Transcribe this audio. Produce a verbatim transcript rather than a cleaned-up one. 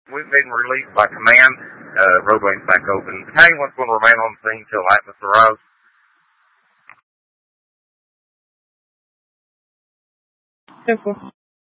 We've been relieved by command. Uh, roadway's back open. Battalion one's going to remain on the scene until Atlas arrives. ten four.